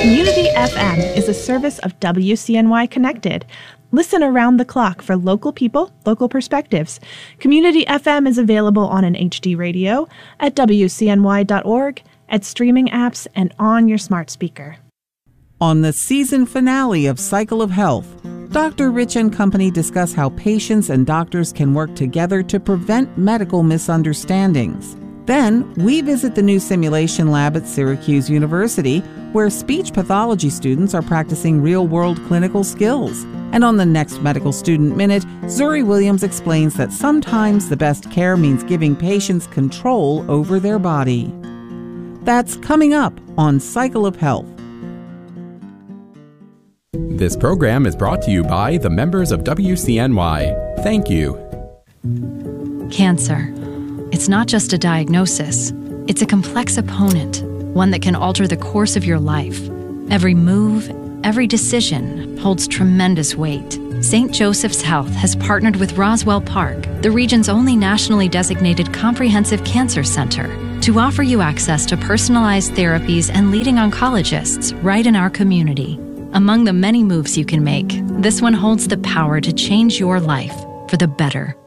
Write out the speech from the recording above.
Community FM is a service of WCNY Connected. Listen around the clock for local people, local perspectives. Community FM is available on an HD radio, at WCNY.org, at streaming apps, and on your smart speaker. On the season finale of Cycle of Health, Dr. Rich and company discuss how patients and doctors can work together to prevent medical misunderstandings. Then, we visit the new simulation lab at Syracuse University, where speech pathology students are practicing real-world clinical skills. And on the next Medical Student Minute, Zuri Williams explains that sometimes the best care means giving patients control over their body. That's coming up on Cycle of Health. This program is brought to you by the members of WCNY. Thank you. Cancer. It's not just a diagnosis. It's a complex opponent, one that can alter the course of your life. Every move, every decision holds tremendous weight. St. Joseph's Health has partnered with Roswell Park, the region's only nationally designated comprehensive cancer center, to offer you access to personalized therapies and leading oncologists right in our community. Among the many moves you can make, this one holds the power to change your life for the better.